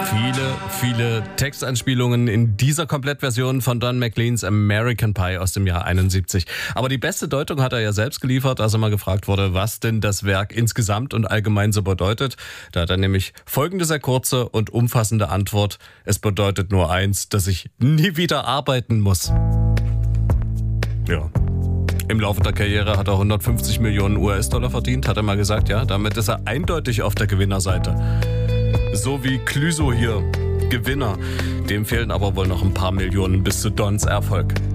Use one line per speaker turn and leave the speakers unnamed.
Viele Textanspielungen in dieser Komplettversion von Don McLeans American Pie aus dem Jahr 71. Aber die beste Deutung hat er ja selbst geliefert, als er mal gefragt wurde, was denn das Werk insgesamt und allgemein so bedeutet. Da hat er nämlich folgende sehr kurze und umfassende Antwort. Es bedeutet nur eins, dass ich nie wieder arbeiten muss. Ja. Im Laufe der Karriere hat er 150 Millionen US-Dollar verdient, hat er mal gesagt, ja. Damit ist er eindeutig auf der Gewinnerseite. So wie Clüso hier, Gewinner. Dem fehlen aber wohl noch ein paar Millionen bis zu Dons Erfolg.